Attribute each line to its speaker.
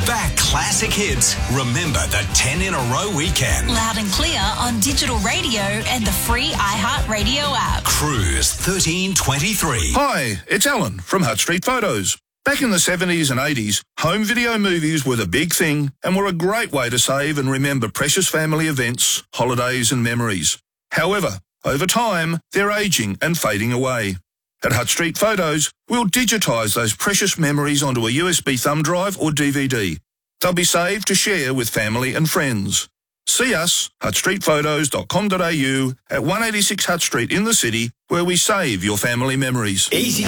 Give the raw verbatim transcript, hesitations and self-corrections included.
Speaker 1: back classic hits. Remember the ten in a row weekend.
Speaker 2: Loud and clear on digital radio and the free iHeartRadio app.
Speaker 1: Cruise thirteen twenty-three.
Speaker 3: Hi, it's Alan from Hutt Street Photos. Back in the seventies and eighties, home video movies were the big thing and were a great way to save and remember precious family events, holidays and memories. However, over time, they're ageing and fading away. At Hutt Street Photos, we'll digitise those precious memories onto a U S B thumb drive or D V D. They'll be saved to share with family and friends. See us, hutt street photos dot com dot a u, at one eighty-six Hutt Street in the city, where we save your family memories.
Speaker 4: Easy